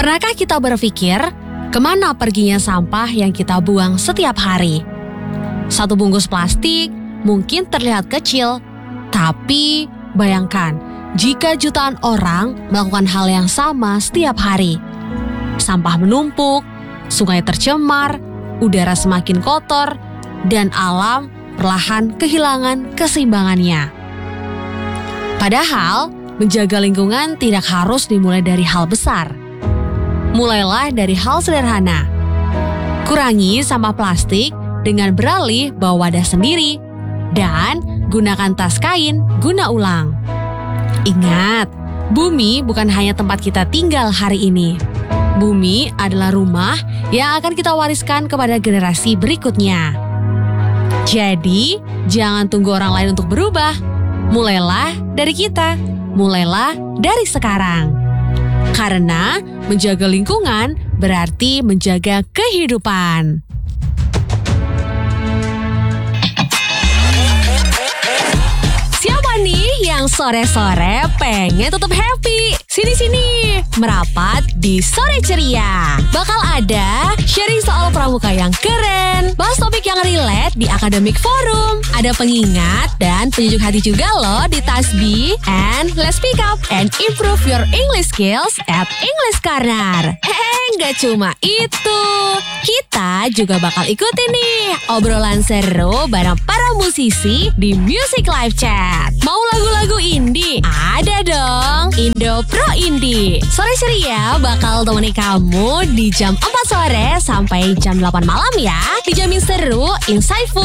Pernahkah kita berpikir, kemana perginya sampah yang kita buang setiap hari? Satu bungkus plastik mungkin terlihat kecil, tapi bayangkan jika jutaan orang melakukan hal yang sama setiap hari. Sampah menumpuk, sungai tercemar, udara semakin kotor, dan alam perlahan kehilangan keseimbangannya. Padahal, menjaga lingkungan tidak harus dimulai dari hal besar. Mulailah dari hal sederhana. Kurangi sampah plastik dengan beralih bawa wadah sendiri dan gunakan tas kain guna ulang. Ingat, bumi bukan hanya tempat kita tinggal hari ini. Bumi adalah rumah yang akan kita wariskan kepada generasi berikutnya. Jadi, jangan tunggu orang lain untuk berubah. Mulailah dari kita. Mulailah dari sekarang. Karena menjaga lingkungan berarti menjaga kehidupan. Siapa nih yang sore-sore pengen tetap happy? Sini-sini, merapat di Sore Ceria. Bakal ada sharing soal pramuka yang keren, bahas topik yang relate di Academic Forum. Ada pengingat dan penyejuk hati juga loh di Tasbih. And let's pick up and improve your English skills at English Corner. Nggak cuma itu, kita juga bakal ikutin nih obrolan seru bareng para musisi di Music Live Chat. Mau lagu-lagu indie? Ada dong, Indo Pro Indie. Sore Ceria bakal temani kamu di jam 4 sore sampai jam 8 malam ya. Dijamin seru, insightful,